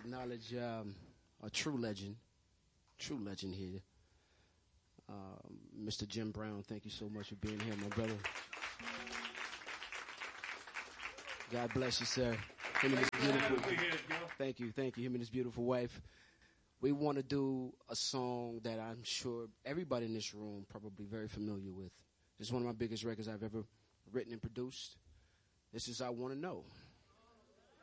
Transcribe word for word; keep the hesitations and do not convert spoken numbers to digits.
acknowledge um, a true legend, true legend here. Um, Mister Jim Brown, thank you so much for being here, my brother. God bless you, sir. Him and his beautiful, thank you, thank you. Him and his beautiful wife. We want to do a song that I'm sure everybody in this room probably very familiar with. This is one of my biggest records I've ever written and produced. This is I Want to Know.